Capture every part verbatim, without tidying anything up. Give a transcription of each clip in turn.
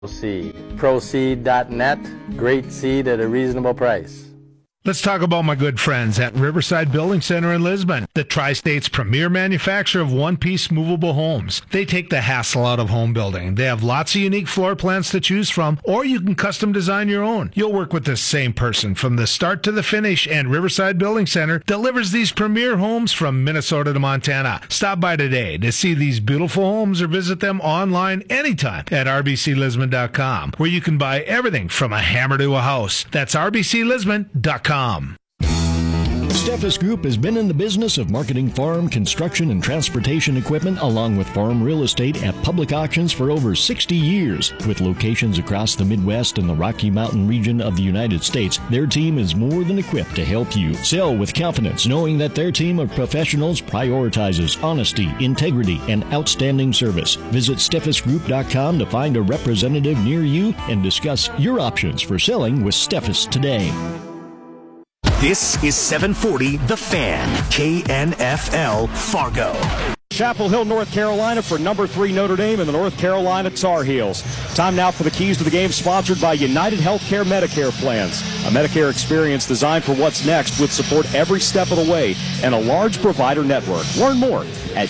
Seed. Proseed dot net. Great seed at a reasonable price. Let's talk about my good friends at Riverside Building Center in Lisbon, the Tri-State's premier manufacturer of one-piece movable homes. They take the hassle out of home building. They have lots of unique floor plans to choose from, or you can custom design your own. You'll work with the same person from the start to the finish, and Riverside Building Center delivers these premier homes from Minnesota to Montana. Stop by today to see these beautiful homes or visit them online anytime at r b c lisbon dot com, where you can buy everything from a hammer to a house. That's r b c lisbon dot com. Steffes Group has been in the business of marketing farm, construction, and transportation equipment along with farm real estate at public auctions for over sixty years. With locations across the Midwest and the Rocky Mountain region of the United States, their team is more than equipped to help you sell with confidence, knowing that their team of professionals prioritizes honesty, integrity, and outstanding service. Visit steffes group dot com to find a representative near you and discuss your options for selling with Steffes today. This is seven forty The Fan, K N F L, Fargo. Chapel Hill, North Carolina for number three Notre Dame and the North Carolina Tar Heels. Time now for the keys to the game, sponsored by United Healthcare Medicare Plans. A Medicare experience designed for what's next with support every step of the way and a large provider network. Learn more at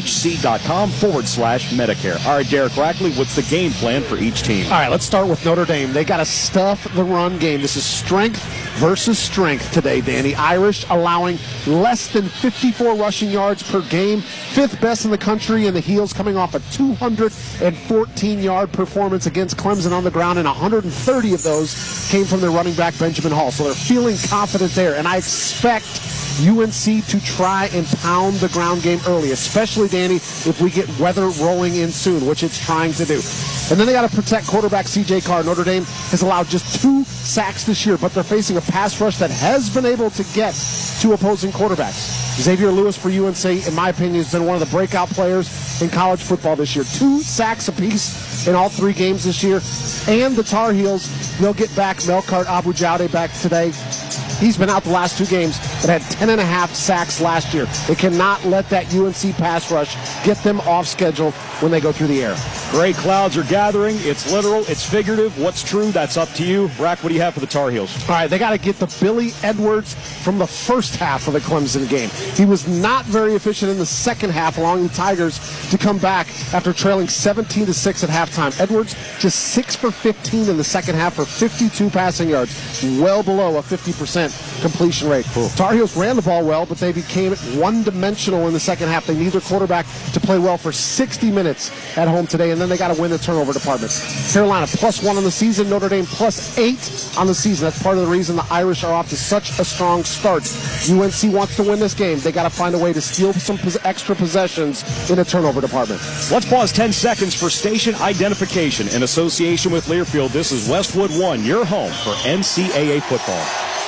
uhc.com forward slash Medicare. All right, Derek Rackley, what's the game plan for each team? All right, let's start with Notre Dame. They got to stuff the run game. This is strength versus strength today, Danny. Irish allowing less than fifty-four rushing yards per game, fifth best in the country, and the Heels coming off a two hundred fourteen yard performance against Clemson on the ground, and one hundred thirty of those came from their running back, Benjamin Hall. So they're feeling confident there, and I expect U N C to try and pound the ground game early, especially, Danny, if we get weather rolling in soon, which it's trying to do. And then they got to protect quarterback C J Carr. Notre Dame has allowed just two sacks this year, but they're facing a pass rush that has been able to get to opposing quarterbacks. Xavier Lewis for U N C, in my opinion, has been one of the breakout players in college football this year. Two sacks apiece in all three games this year. And the Tar Heels, they'll get back Melkart Abu-Jade back today. He's been out the last two games, but had ten and a half sacks last year. They cannot let that U N C pass rush get them off schedule when they go through the air. Gray clouds are gathering. It's literal. It's figurative. What's true? That's up to you. Rack, what do you have for the Tar Heels? All right, they got to get the Billy Edwards from the first half of the Clemson game. He was not very efficient in the second half, allowing the Tigers to come back after trailing seventeen to six at halftime. Edwards just six for fifteen in the second half for fifty-two passing yards, well below a fifty percent completion rate. Cool. Tar Heels ran the ball well, but they became one-dimensional in the second half. They need their quarterback to play well for sixty minutes at home today, and then they got to win the turnover department. Carolina plus one on the season, Notre Dame plus eight on the season. That's part of the reason the Irish are off to such a strong start. U N C wants to win this game. They got to find a way to steal some pos- extra possessions in the turnover department. Let's pause ten seconds for station identification. In association with Learfield, this is Westwood One, your home for N C double A football.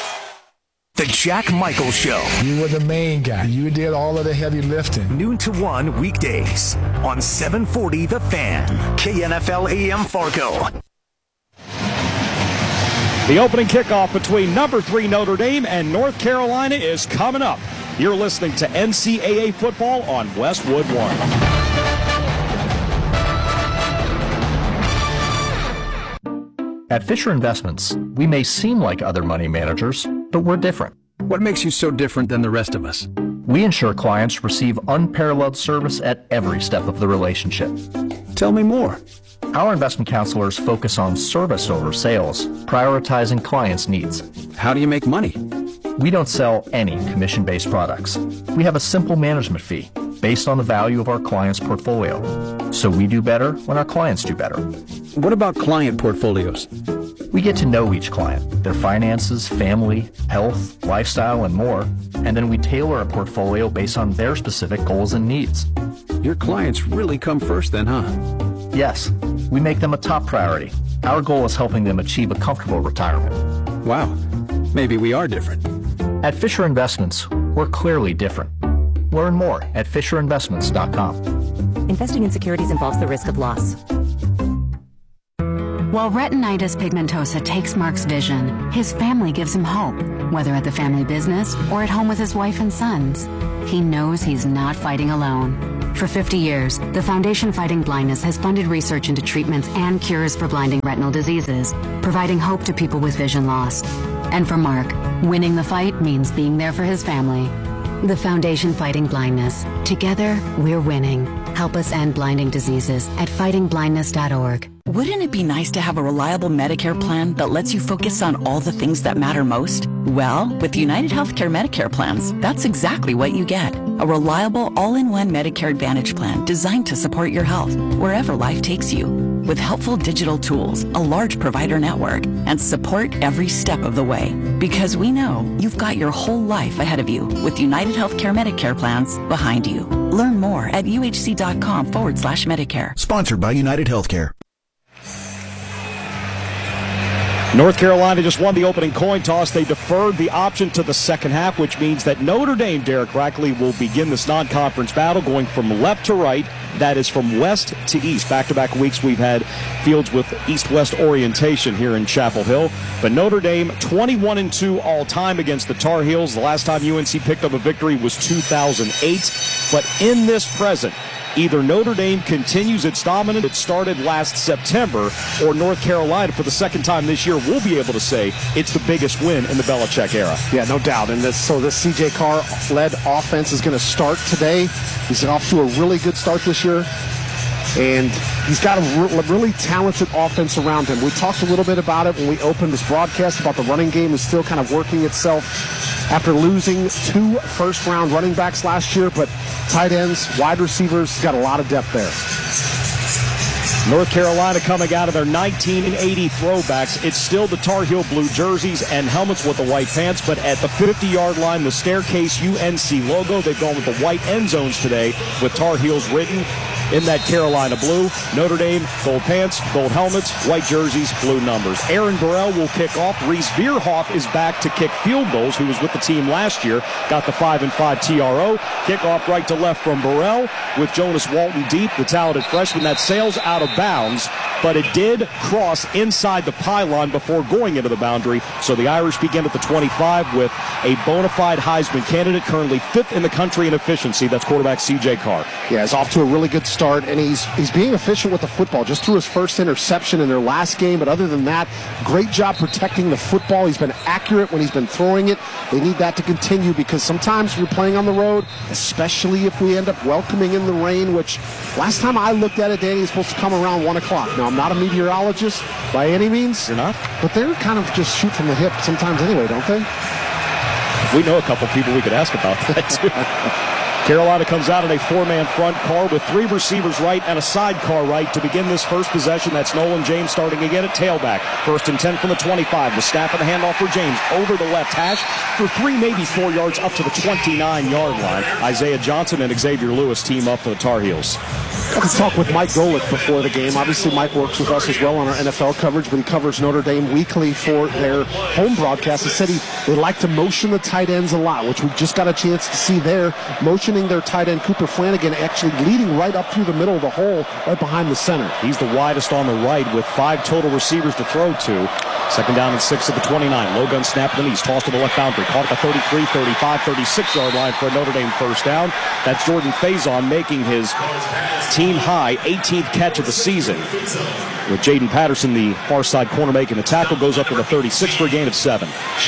The Jack Michael Show. You were the main guy. You did all of the heavy lifting. Noon to one weekdays on seven forty The Fan, K N F L A M Fargo. The opening kickoff between number three Notre Dame and North Carolina is coming up. You're listening to N C double A football on Westwood One. At Fisher Investments, we may seem like other money managers, but we're different. What makes you so different than the rest of us? We ensure clients receive unparalleled service at every step of the relationship. Tell me more. Our investment counselors focus on service over sales, prioritizing clients' needs. How do you make money? We don't sell any commission-based products. We have a simple management fee based on the value of our client's portfolio. So we do better when our clients do better. What about client portfolios? We get to know each client, their finances, family, health, lifestyle, and more, and then we tailor a portfolio based on their specific goals and needs. Your clients really come first then, huh? Yes, we make them a top priority. Our goal is helping them achieve a comfortable retirement. Wow, maybe we are different. At Fisher Investments, we're clearly different. Learn more at fisher investments dot com. Investing in securities involves the risk of loss. While retinitis pigmentosa takes Mark's vision, his family gives him hope, whether at the family business or at home with his wife and sons. He knows he's not fighting alone. For fifty years, the Foundation Fighting Blindness has funded research into treatments and cures for blinding retinal diseases, providing hope to people with vision loss. And for Mark, winning the fight means being there for his family. The Foundation Fighting Blindness. Together, we're winning. Help us end blinding diseases at fighting blindness dot org. Wouldn't it be nice to have a reliable Medicare plan that lets you focus on all the things that matter most? Well, with United Healthcare Medicare plans, that's exactly what you get. A reliable, all-in-one Medicare Advantage plan designed to support your health wherever life takes you. With helpful digital tools, a large provider network, and support every step of the way. Because we know you've got your whole life ahead of you with United Healthcare Medicare plans behind you. Learn more at uhc.com forward slash Medicare. Sponsored by United Healthcare. North Carolina just won the opening coin toss. They deferred the option to the second half, which means that Notre Dame, Derek Rackley, will begin this non-conference battle going from left to right. That is from west to east. Back-to-back weeks we've had fields with east-west orientation here in Chapel Hill. But Notre Dame, twenty-one and two all-time against the Tar Heels. The last time U N C picked up a victory was two thousand eight. But in this present, either Notre Dame continues its dominance it started last September, or North Carolina, for the second time this year, will be able to say it's the biggest win in the Belichick era. Yeah, no doubt. And this, so this C J Carr-led offense is going to start today. He's off to a really good start this year, and he's got a re- really talented offense around him. We talked a little bit about it when we opened this broadcast about the running game is still kind of working itself after losing two first-round running backs last year, but tight ends, wide receivers, got a lot of depth there. North Carolina coming out of their nineteen eighty throwbacks. It's still the Tar Heel blue jerseys and helmets with the white pants, but at the fifty-yard line, the staircase U N C logo. They've gone with the white end zones today with Tar Heels written in that Carolina blue. Notre Dame, gold pants, gold helmets, white jerseys, blue numbers. Aaron Burrell will kick off. Reese Veerhoff is back to kick field goals, who was with the team last year. Got the five and five T R O. Kickoff right to left from Burrell with Jonas Walton deep, the talented freshman that sails out of bounds, but it did cross inside the pylon before going into the boundary. So the Irish begin at the twenty-five with a bona fide Heisman candidate, currently fifth in the country in efficiency. That's quarterback C J Carr. Yeah, he's off to a really good start, and he's he's being efficient with the football. Just threw his first interception in their last game, but other than that, great job protecting the football. He's been accurate when he's been throwing it. They need that to continue, because sometimes you're playing on the road, especially if we end up welcoming in the rain, which last time I looked at it, Danny, is supposed to come around one o'clock. Now, I'm not a meteorologist by any means. You're not? But they're kind of just shoot from the hip sometimes anyway, don't they? We know a couple people we could ask about that, too. Carolina comes out in a four-man front. Carr with three receivers right and a sidecar right to begin this first possession. That's Nolan James starting again at tailback. First and ten from the twenty-five. The snap and the handoff for James over the left hash for three, maybe four yards up to the twenty-nine-yard line. Isaiah Johnson and Xavier Lewis team up for the Tar Heels. Got to talk with Mike Golick before the game. Obviously, Mike works with us as well on our N F L coverage, but he covers Notre Dame weekly for their home broadcast. He said he, they like to motion the tight ends a lot, which we just got a chance to see there. Motioning their tight end, Cooper Flanagan, actually leading right up through the middle of the hole, right behind the center. He's the widest on the right with five total receivers to throw to. Second down and six at the twenty-nine. Low gun snap to the knees. Tossed to the left boundary. Caught at the thirty-three, thirty-five, thirty-six-yard line for a Notre Dame first down. That's Jordan Faison making his team-high eighteenth catch of the season. With Jaden Patterson, the far side corner, making the tackle, goes up to the thirty-six for a gain of seven.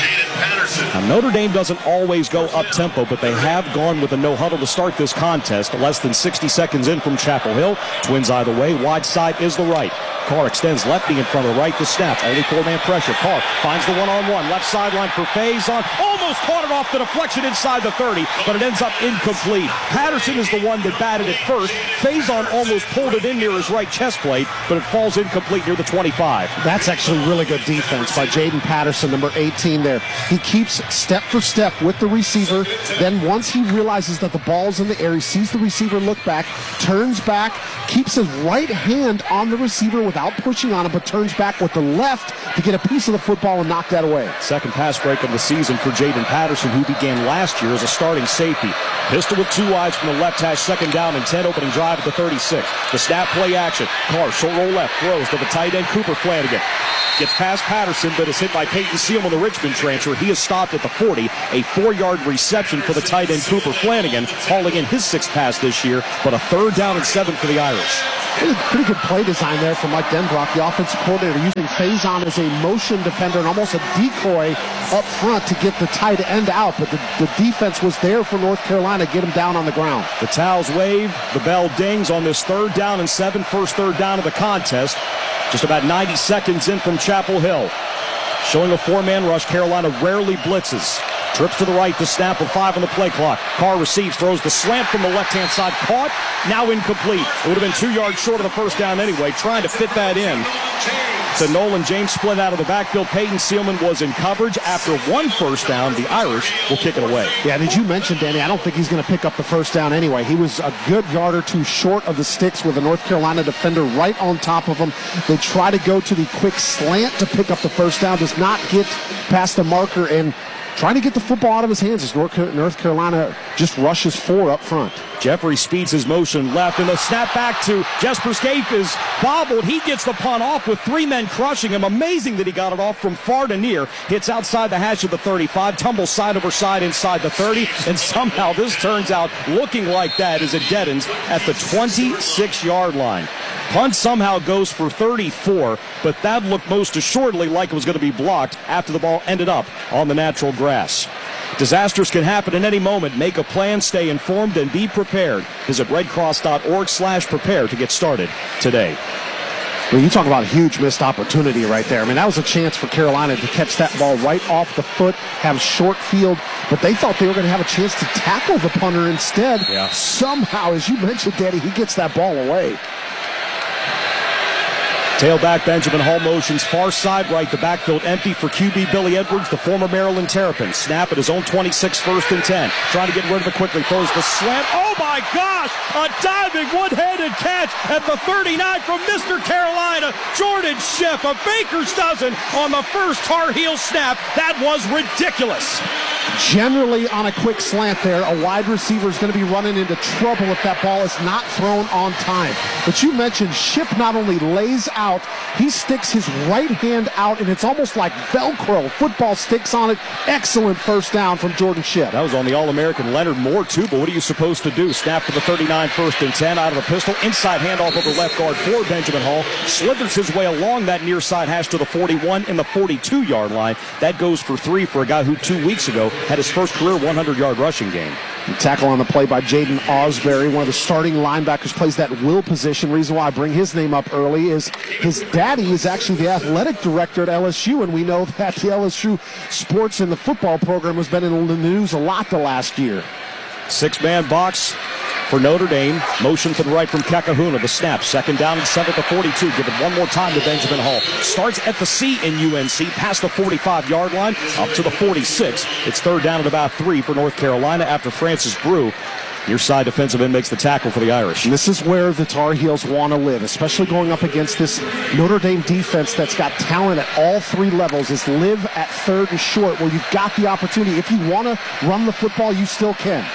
Now, Notre Dame doesn't always go up-tempo, but they have gone with a no-huddle to start this contest. Less than sixty seconds in from Chapel Hill. Twins either way. Wide side is the right. Carr extends left knee in front of the right. The snap. Only four-man pressure. Carr finds the one-on-one. Left sideline for Faison. Almost caught it off the deflection inside the thirty, but it ends up incomplete. Patterson is the one that batted it first. Faison almost pulled it in near his right chest plate, but it falls incomplete near the twenty-five. That's actually really good defense by Jaden Patterson, number eighteen there. He keeps step for step with the receiver. Then once he realizes that the ball's in the air, he sees the receiver look back, turns back, keeps his right hand on the receiver without pushing on him, but turns back with the left to get a piece of the football and knock that away. Second pass break of the season for Jaden Patterson, who began last year as a starting safety. Pistol with two wides from the left hash, second down and ten, opening drive at the thirty-six. The snap, play action. Carr, short roll left, throws to the tight end, Cooper Flanagan. Gets past Patterson, but is hit by Peyton Seelman, the Richmond transfer. He is stopped at the forty. A four-yard reception for the tight end Cooper Flanagan, hauling in his sixth pass this year, but a third down and seven for the Irish. Pretty good play design there from Mike Denbrock, the offensive coordinator, using Faison as a motion defender and almost a decoy up front to get the tight end out. But the, the defense was there for North Carolina to get him down on the ground. The towels wave, the bell dings on this third down and seven, first third down of the contest. Just about ninety seconds in from Chapel Hill. Showing a four-man rush, Carolina rarely blitzes. Trips to the right, the snap with five on the play clock. Carr receives, throws the slant from the left-hand side. Caught, now incomplete. It would have been two yards short of the first down anyway. Trying to fit that in. To Nolan James, split out of the backfield. Peyton Seelman was in coverage. After one first down, the Irish will kick it away. Yeah, did you mention, Danny, I don't think he's going to pick up the first down anyway. He was a good yard or two short of the sticks with a North Carolina defender right on top of him. They try to go to the quick slant to pick up the first down. Does not get past the marker, and trying to get the football out of his hands as North Carolina just rushes four up front. Jeffrey speeds his motion left, and the snap back to Jesper Scaife is bobbled. He gets the punt off with three men crushing him. Amazing that he got it off from far to near. Hits outside the hash of the thirty-five, tumbles side over side inside the thirty, and somehow this turns out looking like that as it deadens at the twenty-six-yard line. Punt somehow goes for thirty-four, but that looked most assuredly like it was going to be blocked after the ball ended up on the natural grass. Disasters can happen at any moment. Make a plan, stay informed, and be prepared. Visit redcross.org slash prepare to get started today. Well, you talk about a huge missed opportunity right there. I mean, that was a chance for Carolina to catch that ball right off the foot, have short field, but they thought they were going to have a chance to tackle the punter instead. Yeah. Somehow, as you mentioned, Daddy, he gets that ball away. Tailback Benjamin Hall motions far side right. The backfield empty for Q B Billy Edwards, the former Maryland Terrapin. Snap at his own twenty-six, first and ten. Trying to get rid of it quickly. Throws the slant. Oh my gosh! A diving one-handed catch at the thirty-nine from Mister Carolina, Jordan Shipp. A baker's dozen on the first Tar Heel snap. That was ridiculous. Generally on a quick slant there, a wide receiver is going to be running into trouble if that ball is not thrown on time. But you mentioned Shipp not only lays out, he sticks his right hand out, and it's almost like Velcro. Football sticks on it. Excellent first down from Jordan Shipp. That was on the All-American Leonard Moore, too, but what are you supposed to do? Snap to the thirty-nine, first and ten, out of the pistol. Inside handoff over left guard for Benjamin Hall. Slithers his way along that near side hash to the forty-one in the forty-two-yard line. That goes for three for a guy who two weeks ago had his first career hundred-yard rushing game. Tackle on the play by Jaden Osbury, one of the starting linebackers, plays that will position. Reason why I bring his name up early is his daddy is actually the athletic director at L S U, and we know that the L S U sports and the football program has been in the news a lot the last year. Six-man box for Notre Dame. Motion to the right from Kakahuna. The snap. Second down and seven at the forty-two. Give it one more time to Benjamin Hall. Starts at the C in U N C. Past the forty-five-yard line. Up to the forty-six. It's third down at about three for North Carolina after Francis Brew, near side defensive end, makes the tackle for the Irish. And this is where the Tar Heels want to live, especially going up against this Notre Dame defense that's got talent at all three levels, is live at third and short, where you've got the opportunity. If you want to run the football, you still can.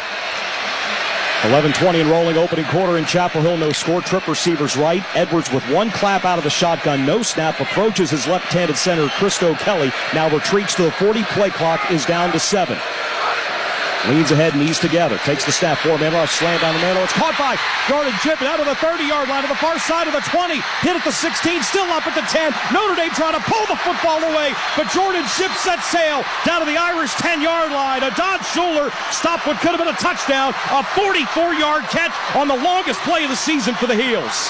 eleven twenty in rolling opening quarter in Chapel Hill. No score. Trip receivers right. Edwards with one clap out of the shotgun. No snap. Approaches his left-handed center, Christo Kelly. Now retreats to the forty. Play clock is down to seven. Leans ahead, knees together. Takes the snap. Four-man rush. Slam down the middle. It's caught by Jordan Shipp out of the thirty-yard line to the far side of the twenty. Hit at the sixteen. Still up at the ten. Notre Dame trying to pull the football away, but Jordan Shipp sets sail down to the Irish ten-yard line. Adon Schuler stopped what could have been a touchdown. A forty-four-yard catch on the longest play of the season for the Heels.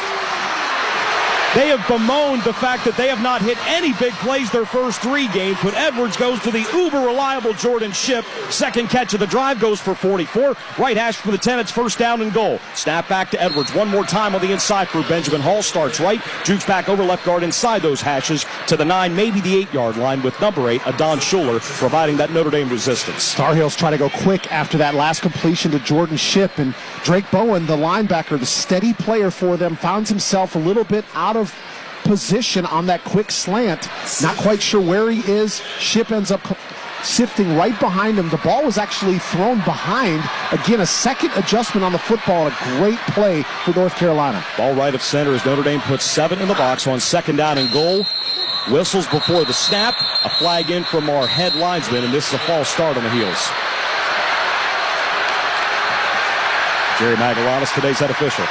They have bemoaned the fact that they have not hit any big plays their first three games, but Edwards goes to the uber-reliable Jordan Shipp. Second catch of the drive goes for forty-four. Right hash for the ten. It's first down and goal. Snap back to Edwards. One more time on the inside for Benjamin Hall. Starts right. Jukes back over left guard inside those hashes to the nine, maybe the eight-yard line with number eight, Adon Schuler, providing that Notre Dame resistance. Tar Heels try to go quick after that last completion to Jordan Shipp, and Drake Bowen, the linebacker, the steady player for them, finds himself a little bit out of position on that quick slant. Not quite sure where he is. Shipp ends up sifting right behind him. The ball was actually thrown behind. Again, a second adjustment on the football. A great play for North Carolina. Ball right of center as Notre Dame puts seven in the box on second down and goal. Whistles before the snap. A flag in from our head linesman, and this is a false start on the heels. Jerry Magallanes, today's head official.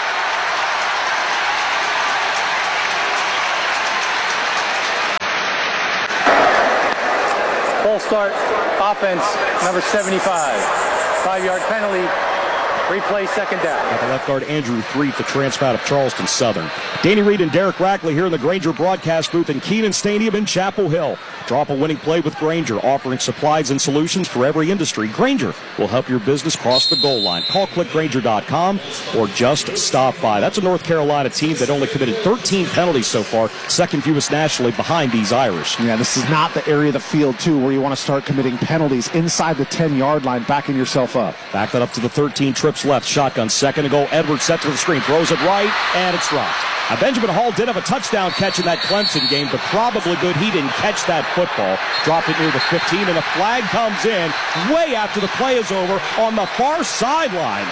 False start, offense, number seventy-five. Five-yard penalty. Replay, second down. At the left guard, Andrew Threet, the transfer out of Charleston Southern. Danny Reed and Derek Rackley here in the Grainger broadcast booth in Kenan Stadium in Chapel Hill. Drop a winning play with Grainger, offering supplies and solutions for every industry. Grainger will help your business cross the goal line. Call click grainger dot com or just stop by. That's a North Carolina team that only committed thirteen penalties so far, second fewest nationally behind these Irish. Yeah, this is not the area of the field, too, where you want to start committing penalties inside the ten-yard line, backing yourself up. Back that up to the thirteen, trips left, shotgun, second to go. Edwards set to the screen, throws it right, and it's dropped. Now, Benjamin Hall did have a touchdown catch in that Clemson game, but probably good he didn't catch that football. Dropped it near the fifteen, and a flag comes in way after the play is over on the far sideline.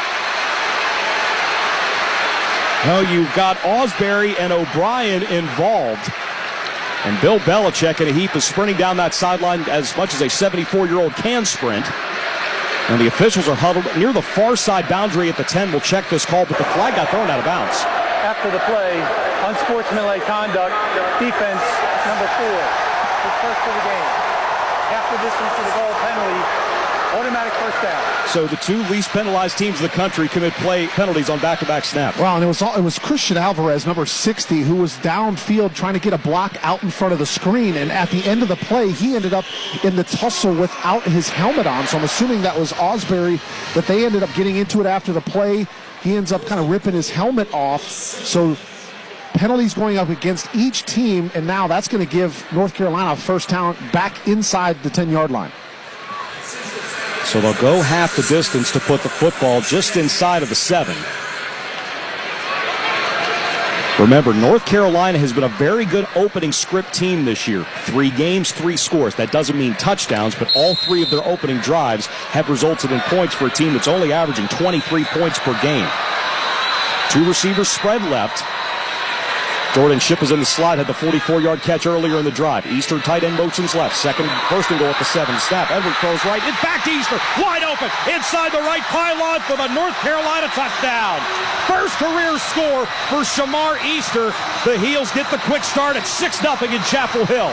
Oh, you've got Ausberry and O'Brien involved. And Bill Belichick in a heap is sprinting down that sideline as much as a seventy-four-year-old can sprint. And the officials are huddled near the far side boundary at the ten. We'll check this call, but the flag got thrown out of bounds. After the play, unsportsmanlike conduct, defense, number four, his first of the game. Half the distance to the goal, penalty, automatic first down. So the two least penalized teams in the country commit play penalties on back-to-back snaps. Well, and it was all, it was Christian Alvarez, number sixty, who was downfield trying to get a block out in front of the screen, and at the end of the play, he ended up in the tussle without his helmet on, so I'm assuming that was Ausberry, that they ended up getting into it after the play. He ends up kind of ripping his helmet off, so penalties going up against each team, and now that's going to give North Carolina a first down back inside the ten-yard line. So they'll go half the distance to put the football just inside of the seven. Remember, North Carolina has been a very good opening script team this year. Three games, three scores. That doesn't mean touchdowns, but all three of their opening drives have resulted in points for a team that's only averaging twenty-three points per game. Two receivers spread left. Jordan Shipp is in the slot, had the forty-four-yard catch earlier in the drive. Easter tight end motions left. Second, first and goal at the seven. Snap. Edwards throws right. It's back to Easter. Wide open. Inside the right pylon for the North Carolina touchdown. First career score for Shamar Easter. The Heels get the quick start at six nothing in Chapel Hill.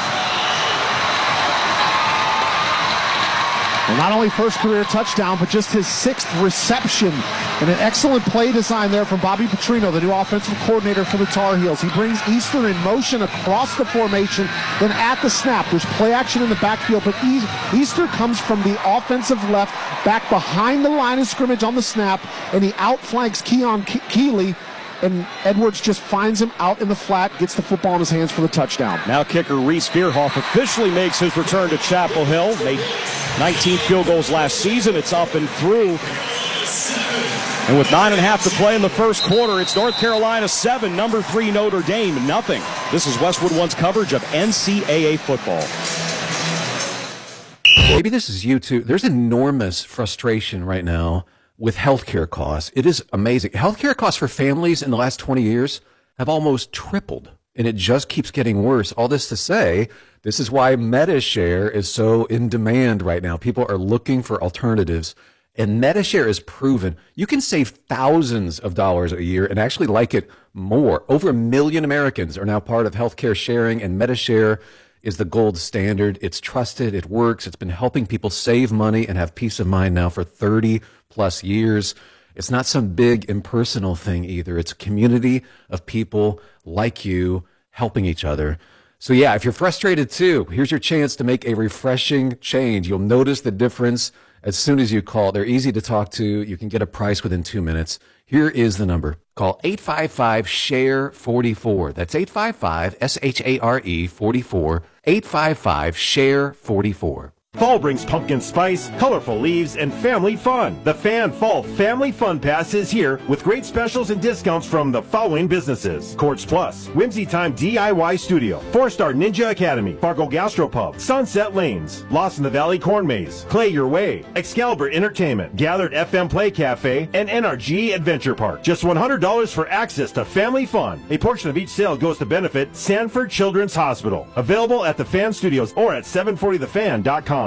Well, not only first career touchdown, but just his sixth reception. And an excellent play design there from Bobby Petrino, the new offensive coordinator for the Tar Heels. He brings Easter in motion across the formation. Then at the snap, there's play action in the backfield, but Easter comes from the offensive left, back behind the line of scrimmage on the snap, and he outflanks Keon Ke- Keeley. And Edwards just finds him out in the flat, gets the football in his hands for the touchdown. Now kicker Reese Veerhoff officially makes his return to Chapel Hill. Made nineteen field goals last season. It's up and through. And with nine and a half to play in the first quarter, it's North Carolina seven, number three Notre Dame nothing. This is Westwood One's coverage of N C double A football. Maybe this is you too. There's enormous frustration right now with healthcare costs. It is amazing. Healthcare costs for families in the last twenty years have almost tripled, and it just keeps getting worse. All this to say, this is why MediShare is so in demand right now. People are looking for alternatives, and MediShare is proven. You can save thousands of dollars a year and actually like it more. Over a million Americans are now part of healthcare sharing, and MediShare is the gold standard. It's trusted. It works. It's been helping people save money and have peace of mind now for thirty plus years. It's not some big impersonal thing either. It's a community of people like you helping each other. So yeah, if you're frustrated too, here's your chance to make a refreshing change. You'll notice the difference as soon as you call. They're easy to talk to. You can get a price within two minutes. Here is the number. Call eight five five, S H A R E, forty-four. That's eight five five, S H A R E, forty-four. eight five five, S H A R E, forty-four. Fall brings pumpkin spice, colorful leaves, and family fun. The Fan Fall Family Fun Pass is here with great specials and discounts from the following businesses: Quartz Plus, Whimsy Time D I Y Studio, Four Star Ninja Academy, Fargo Gastropub, Sunset Lanes, Lost in the Valley Corn Maze, Play Your Way, Excalibur Entertainment, Gathered F M Play Cafe, and N R G Adventure Park. Just one hundred dollars for access to family fun. A portion of each sale goes to benefit Sanford Children's Hospital. Available at the Fan Studios or at seven forty the fan dot com.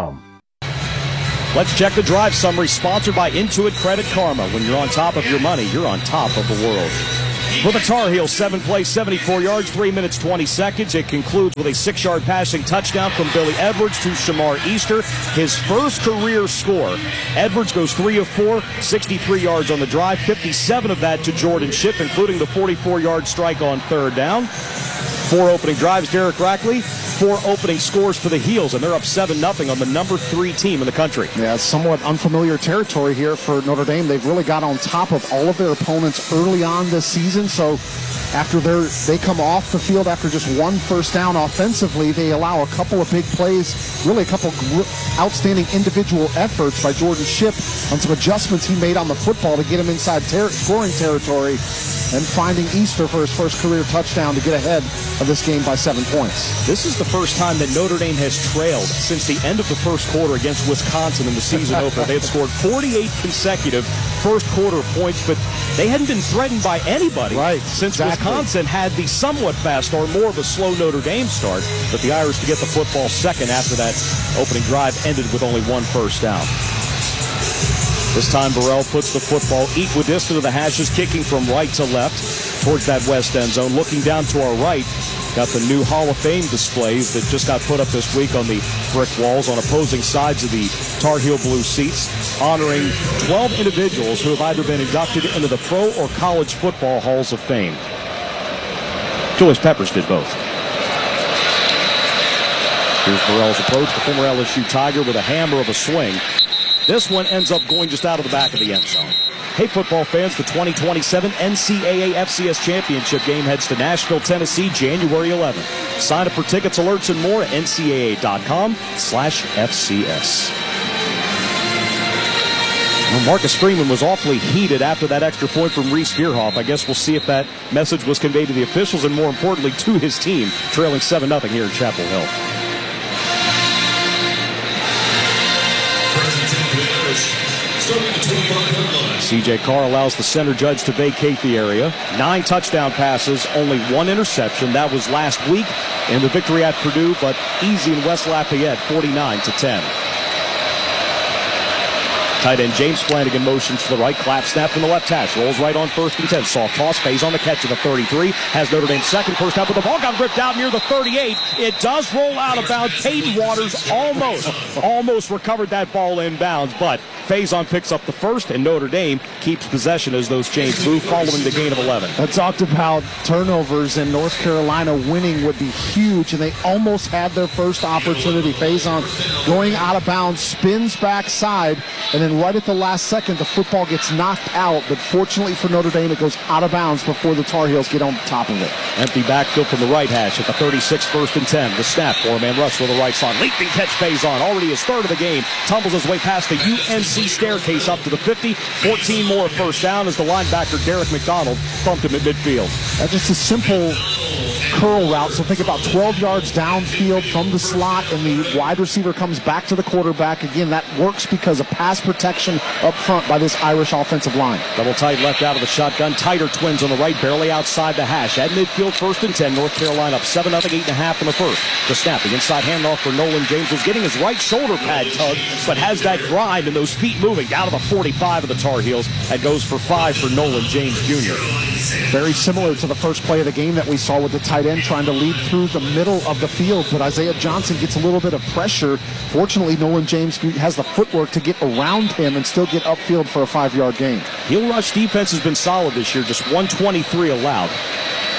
Let's check the drive summary, sponsored by Intuit Credit Karma. When you're on top of your money, you're on top of the world. For the Tar Heels, seven plays, seventy-four yards, three minutes, twenty seconds. It concludes with a six-yard passing touchdown from Billy Edwards to Shamar Easter, his first career score. Edwards goes three of four, sixty-three yards on the drive, fifty-seven of that to Jordan Shipp, including the forty-four-yard strike on third down. Four opening drives, Derek Rackley. Four opening scores for the Heels, and they're up seven nothing on the number three team in the country. Yeah, it's somewhat unfamiliar territory here for Notre Dame. They've really got on top of all of their opponents early on this season, so after they come off the field after just one first down offensively, they allow a couple of big plays, really a couple of outstanding individual efforts by Jordan Shipp on some adjustments he made on the football to get him inside ter- scoring territory, and finding Easter for his first career touchdown to get ahead of this game by seven points. This is the first time that Notre Dame has trailed since the end of the first quarter against Wisconsin in the season opener. They had scored forty-eight consecutive first quarter points, but they hadn't been threatened by anybody right, since exactly. Wisconsin had the somewhat fast or more of a slow Notre Dame start, but the Irish to get the football second after that opening drive ended with only one first down. This time Burrell puts the football equidistant of the hashes, kicking from right to left towards that west end zone. Looking down to our right, got the new Hall of Fame displays that just got put up this week on the brick walls on opposing sides of the Tar Heel blue seats, honoring twelve individuals who have either been inducted into the Pro or College Football Halls of Fame. Julius Peppers did both. Here's Burrell's approach, the former L S U Tiger with a hammer of a swing. This one ends up going just out of the back of the end zone. Hey, football fans, the twenty twenty-seven N C double A F C S Championship game heads to Nashville, Tennessee, January eleventh. Sign up for tickets, alerts, and more at N C double A dot com slash F C S. Well, Marcus Freeman was awfully heated after that extra point from Reese Veerhoff. I guess we'll see if that message was conveyed to the officials and, more importantly, to his team, trailing seven nothing here in Chapel Hill. C J Carr allows the center judge to vacate the area. Nine touchdown passes, only one interception. That was last week in the victory at Purdue, but easy in West Lafayette, forty-nine to ten. Tight end James Flanagan motions to the right, clap snap from the left hash, rolls right on first and ten. Soft toss, Faze on the catch at the thirty-three, has Notre Dame second first down, but the ball got ripped out near the thirty-eight. It does roll out of bounds. Caden Waters almost, almost recovered that ball in bounds, but Faison picks up the first, and Notre Dame keeps possession as those chains move, following the gain of eleven. I talked about turnovers, and North Carolina winning would be huge, and they almost had their first opportunity. Faison going out of bounds, spins backside, and then right at the last second, the football gets knocked out, but fortunately for Notre Dame, it goes out of bounds before the Tar Heels get on top of it. Empty backfield from the right hash at the thirty-six, first and ten. The snap, four-man rush for the right side. Leaping catch, Faison, already his third of the game. Tumbles his way past the U N C staircase up to the fifty. fourteen more first down as the linebacker Derek McDonald thumped him at midfield. That's just a simple curl route, so think about twelve yards downfield from the slot, and the wide receiver comes back to the quarterback. Again, that works because of pass protection up front by this Irish offensive line. Double tight left out of the shotgun. Tighter twins on the right, barely outside the hash. At midfield, first and ten. North Carolina up seven nothing, eight and a half in the first. The snap, the inside handoff for Nolan James, was getting his right shoulder pad tugged, but has that grind and those feet moving down to the forty-five of the Tar Heels, and goes for five for Nolan James Junior Very similar to the first play of the game that we saw with the tight end trying to lead through the middle of the field, but Isaiah Johnson gets a little bit of pressure. Fortunately, Nolan James has the footwork to get around him and still get upfield for a five-yard gain. Heel rush defense has been solid this year, just one twenty-three allowed.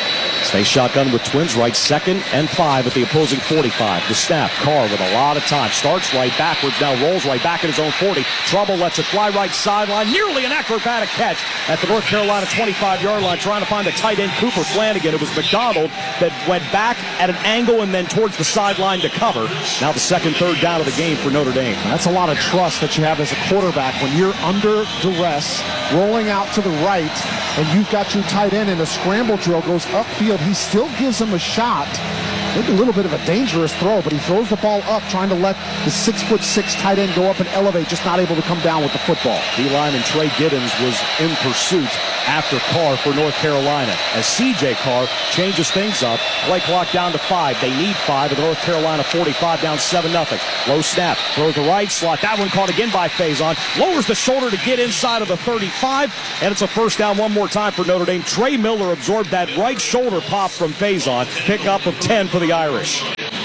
Stay shotgun with Twins right, second and five at the opposing forty-five. The snap, Carr with a lot of time. Starts right backwards, now rolls right back at his own forty. Trouble lets it fly right sideline. Nearly an acrobatic catch at the North Carolina twenty-five-yard line, trying to find the tight end Cooper Flanagan. It was McDonald that went back at an angle and then towards the sideline to cover. Now the second, third down of the game for Notre Dame. That's a lot of trust that you have as a quarterback when you're under duress, rolling out to the right, and you've got your tight end in a scramble drill, goes upfield. He still gives him a shot. Maybe a little bit of a dangerous throw, but he throws the ball up, trying to let the six foot six tight end go up and elevate, just not able to come down with the football. D-line and Trey Giddens was in pursuit after Carr for North Carolina. As C J Carr changes things up, play clock down to five. They need five at the North Carolina forty-five, down seven nothing. Low snap, throws the right slot. That one caught again by Faison. Lowers the shoulder to get inside of the thirty-five, and it's a first down one more time for Notre Dame. Trey Miller absorbed that right shoulder pop from Faison. Pickup of ten for the Irish.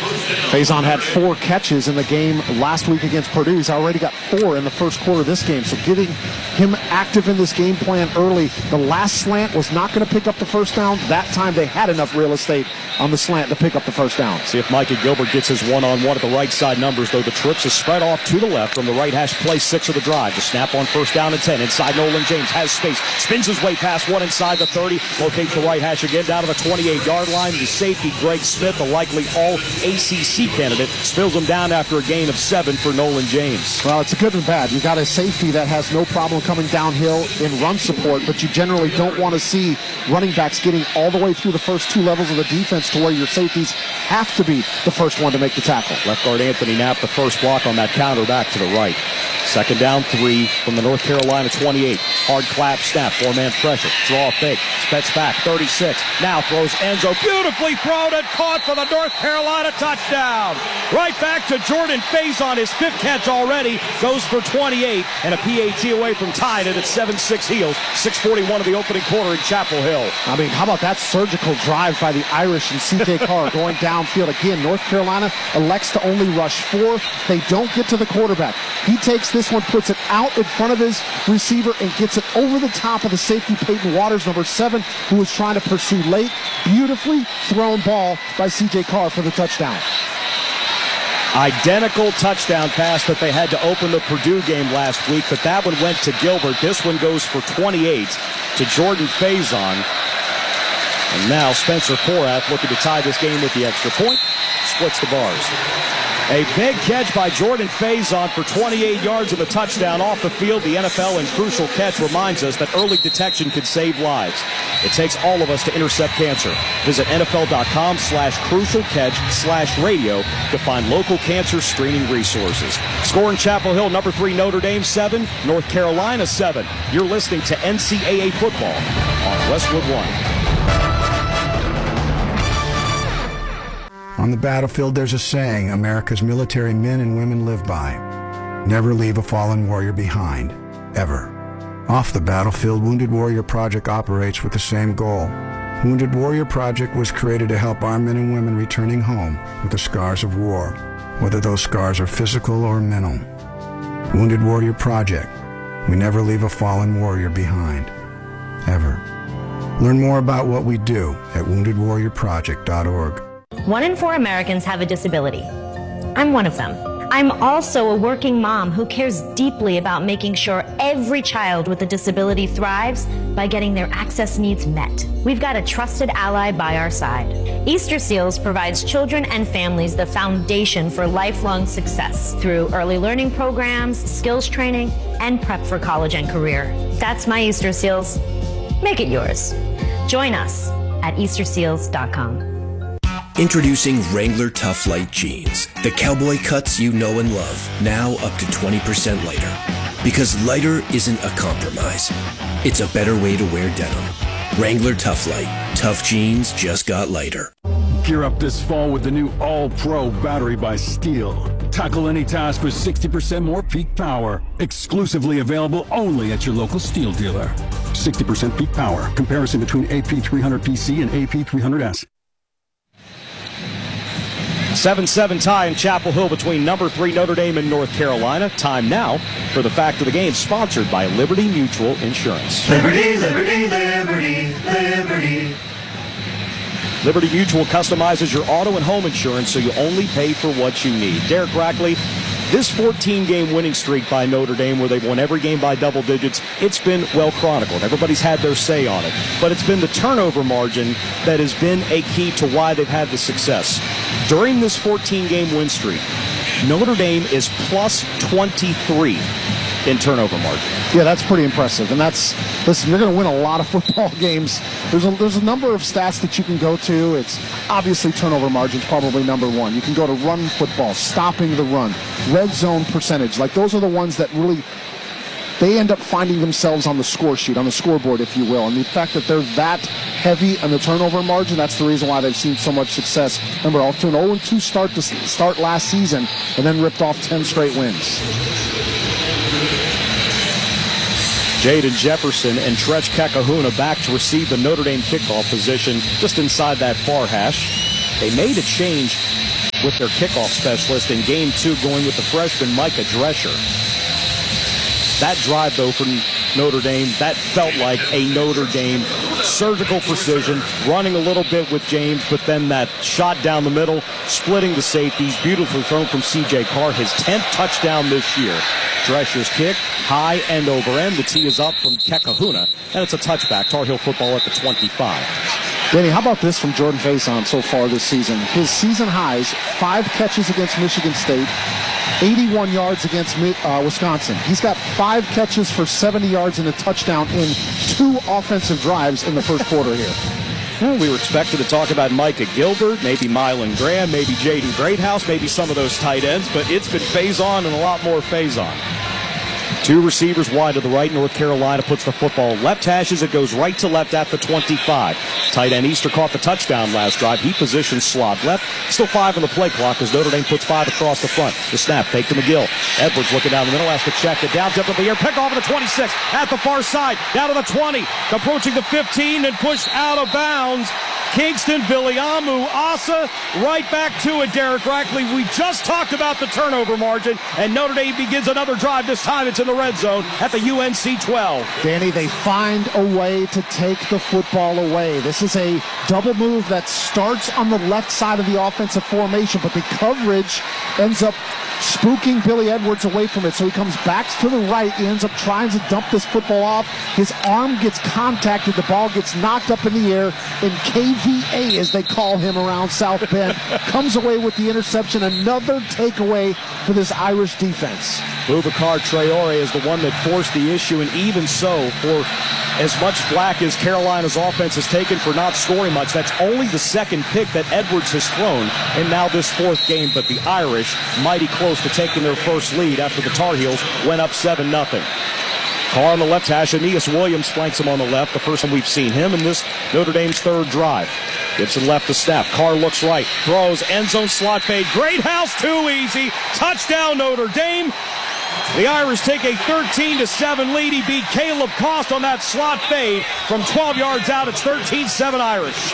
Faison had four catches in the game last week against Purdue. He's already got four in the first quarter of this game. So getting him active in this game plan early. The last slant was not going to pick up the first down. That time they had enough real estate on the slant to pick up the first down. See if Micah Gilbert gets his one-on-one at the right side numbers, though the trips is spread off to the left from the right hash, play six of the drive. The snap on first down and ten. Inside, Nolan James has space. Spins his way past one inside the thirty. Locates the right hash again down to the twenty-eight-yard line. The safety, Greg Smith, a likely all-A C C candidate, spills him down after a gain of seven for Nolan James. Well, it's a good and bad. You've got a safety that has no problem coming downhill in run support, but you generally don't want to see running backs getting all the way through the first two levels of the defense to where your safeties have to be the first one to make the tackle. Left guard Anthony Knapp, the first block on that counter back to the right. Second down, three from the North Carolina twenty-eight. Hard clap snap, four-man pressure. Draw fake. Spets back, thirty-six. Now throws Enzo. Beautifully thrown and caught for the North Carolina touchdown. Right back to Jordan Faison, his fifth catch already. Goes for twenty-eight and a P A T away from tying it at seven six Heels. six forty-one of the opening quarter in Chapel Hill. I mean, how about that surgical drive by the Irish and C J Carr going downfield again? North Carolina elects to only rush four. They don't get to the quarterback. He takes this one, puts it out in front of his receiver, and gets it over the top of the safety, Peyton Waters, number seven, who was trying to pursue late. Beautifully thrown ball by C J Carr for the touchdown. Identical touchdown pass that they had to open the Purdue game last week, but that one went to Gilbert. This one goes for twenty-eight to Jordan Faison. And now Spencer Porath looking to tie this game with the extra point. Splits the bars. A big catch by Jordan Faison for twenty-eight yards of a touchdown off the field. The N F L and crucial catch reminds us that early detection can save lives. It takes all of us to intercept cancer. Visit nfl.com slash crucial catch slash radio to find local cancer screening resources. Score in Chapel Hill, number three Notre Dame seven, North Carolina seven. You're listening to N C double A football on Westwood One. On the battlefield, there's a saying America's military men and women live by. Never leave a fallen warrior behind, ever. Off the battlefield, Wounded Warrior Project operates with the same goal. Wounded Warrior Project was created to help our men and women returning home with the scars of war, whether those scars are physical or mental. Wounded Warrior Project. We never leave a fallen warrior behind, ever. Learn more about what we do at wounded warrior project dot org. One in four Americans have a disability. I'm one of them. I'm also a working mom who cares deeply about making sure every child with a disability thrives by getting their access needs met. We've got a trusted ally by our side. Easter Seals provides children and families the foundation for lifelong success through early learning programs, skills training, and prep for college and career. That's my Easter Seals. Make it yours. Join us at easter seals dot com. Introducing Wrangler Tough Light Jeans, the cowboy cuts you know and love, now up to twenty percent lighter. Because lighter isn't a compromise. It's a better way to wear denim. Wrangler Tough Light. Tough jeans just got lighter. Gear up this fall with the new All-Pro battery by Steel. Tackle any task with sixty percent more peak power. Exclusively available only at your local Steel dealer. sixty percent peak power. Comparison between A P three hundred P C and A P three hundred S. seven seven tie in Chapel Hill between number three Notre Dame and North Carolina. Time now for the fact of the game, sponsored by Liberty Mutual Insurance. Liberty, Liberty, Liberty, Liberty. Liberty Mutual customizes your auto and home insurance so you only pay for what you need. Derek Rackley, this fourteen-game winning streak by Notre Dame, where they've won every game by double digits, it's been well chronicled. Everybody's had their say on it. But it's been the turnover margin that has been a key to why they've had the success. During this fourteen-game win streak, Notre Dame is plus twenty-three in turnover margin. Yeah, that's pretty impressive. And that's, listen, you're going to win a lot of football games. There's a, there's a number of stats that you can go to. It's obviously turnover margin is probably number one. You can go to run football, stopping the run, red zone percentage. Like, those are the ones that really, they end up finding themselves on the score sheet, on the scoreboard, if you will. And the fact that they're that heavy on the turnover margin, that's the reason why they've seen so much success. Remember, off to an oh and two start to start last season, and then ripped off ten straight wins. Jaden Jefferson and Tretch Kekahuna back to receive the Notre Dame kickoff position just inside that far hash. They made a change with their kickoff specialist in game two, going with the freshman Micah Drescher. That drive, though, from Notre Dame, that felt like a Notre Dame surgical precision, running a little bit with James, but then that shot down the middle, splitting the safeties, beautifully thrown from C J Carr, his tenth touchdown this year. Drescher's kick, high end over end. The tee is up from Kekahuna, and it's a touchback. Tar Heel football at the twenty-five. Danny, how about this from Jordan Faison so far this season? His season highs, five catches against Michigan State, eighty-one yards against uh, Wisconsin. He's got five catches for seventy yards and a touchdown in two offensive drives in the first quarter here. Well, we were expected to talk about Micah Gilbert, maybe Mylan Graham, maybe Jaden Greathouse, maybe some of those tight ends, but it's been Faison and a lot more Faison. Two receivers wide to the right. North Carolina puts the football left hash as it goes right to left at the twenty-five. Tight end Easter caught the touchdown last drive. He positions slot left. Still five on the play clock as Notre Dame puts five across the front. The snap, fake to McGill. Edwards looking down the middle, has to check it down, jump up the air, pick off at the twenty-six, at the far side, down to the twenty, approaching the fifteen and pushed out of bounds. Kingston Viliamu Asa right back to it, Derek Rackley. We just talked about the turnover margin, and Notre Dame begins another drive. This time it's in the red zone at the U N C twelve. Danny, they find a way to take the football away. This is a double move that starts on the left side of the offensive formation, but the coverage ends up spooking Billy Edwards away from it, so he comes back to the right. He ends up trying to dump this football off. His arm gets contacted. The ball gets knocked up in the air, and K V A, as they call him around South Bend, comes away with the interception. Another takeaway for this Irish defense. Boubacar Traore is the one that forced the issue, and even so, for as much flack as Carolina's offense has taken for not scoring much, that's only the second pick that Edwards has thrown in now this fourth game. But the Irish mighty close to taking their first lead after the Tar Heels went up seven nothing. Carr on the left hash, Aeneas Williams flanks him on the left, the first time we've seen him in this Notre Dame's third drive. Gibson left to snap. Carr looks right, throws, end zone slot fade. Greathouse, too easy. Touchdown, Notre Dame. The Irish take a thirteen to seven lead. He beat Caleb Cost on that slot fade from twelve yards out. It's thirteen seven Irish.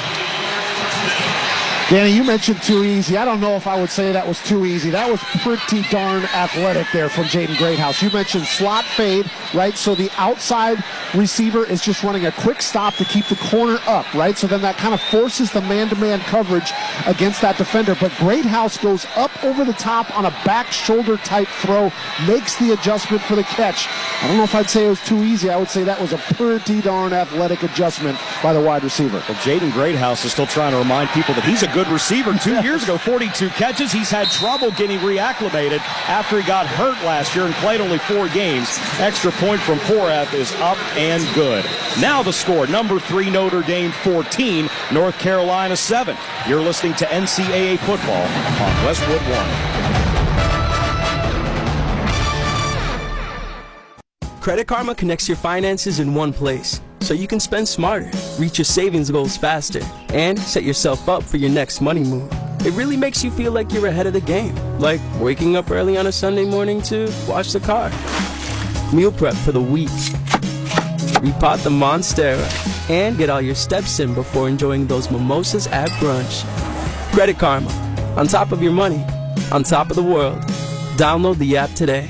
Danny, you mentioned too easy. I don't know if I would say that was too easy. That was pretty darn athletic there from Jaden Greathouse. You mentioned slot fade, right? So the outside receiver is just running a quick stop to keep the corner up, right? So then that kind of forces the man-to-man coverage against that defender. But Greathouse goes up over the top on a back shoulder type throw, makes the adjustment for the catch. I don't know if I'd say it was too easy. I would say that was a pretty darn athletic adjustment by the wide receiver. Well, Jaden Greathouse is still trying to remind people that he's a good receiver. Two years ago, forty-two catches. He's had trouble getting reacclimated after he got hurt last year and played only four games. Extra point from Porath is up and good. Now the score, number three Notre Dame fourteen, North Carolina seven. You're listening to N C double A football on Westwood One. Credit Karma connects your finances in one place, so you can spend smarter, reach your savings goals faster, and set yourself up for your next money move. It really makes you feel like you're ahead of the game, like waking up early on a Sunday morning to wash the car, meal prep for the week, repot the Monstera, and get all your steps in before enjoying those mimosas at brunch. Credit Karma, on top of your money, on top of the world. Download the app today.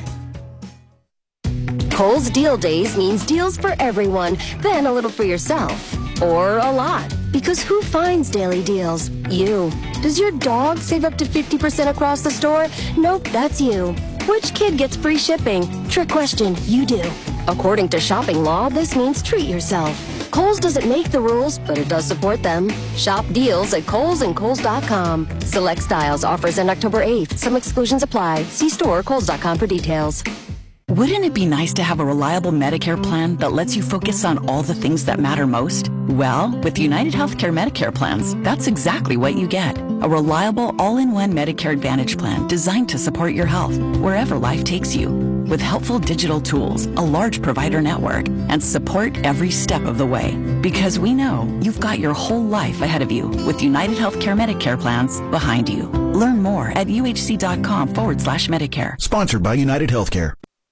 Kohl's Deal Days means deals for everyone, then a little for yourself. Or a lot. Because who finds daily deals? You. Does your dog save up to fifty percent across the store? Nope, that's you. Which kid gets free shipping? Trick question, you do. According to shopping law, this means treat yourself. Kohl's doesn't make the rules, but it does support them. Shop deals at Kohl's and Kohl's dot com. Select styles, offers end October eighth. Some exclusions apply. See store or Kohl's dot com for details. Wouldn't it be nice to have a reliable Medicare plan that lets you focus on all the things that matter most? Well, with United Healthcare Medicare plans, that's exactly what you get. A reliable all-in-one Medicare Advantage plan designed to support your health wherever life takes you. With helpful digital tools, a large provider network, and support every step of the way. Because we know you've got your whole life ahead of you with United Healthcare Medicare plans behind you. Learn more at uhc.com forward slash Medicare. Sponsored by United Healthcare.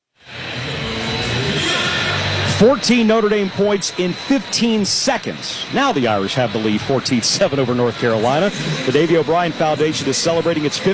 fourteen Notre Dame points in fifteen seconds. Now the Irish have the lead fourteen seven over North Carolina. The Davy O'Brien Foundation is celebrating its fiftieth